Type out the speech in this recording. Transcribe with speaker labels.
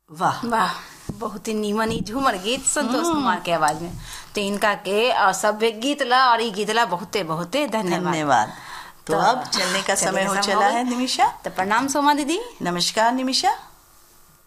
Speaker 1: वाह
Speaker 2: वाह, बहुत ही नीमन ही झूमर गीत संतोष कुमार के आवाज में। तो इनका के सब गीत ला और ये गीत ला बहुते बहुते
Speaker 1: धन्यवाद। तो अब चलने का समय हो चला है निमिषा।
Speaker 2: तो प्रणाम सोमा दीदी।
Speaker 1: नमस्कार निमिषा।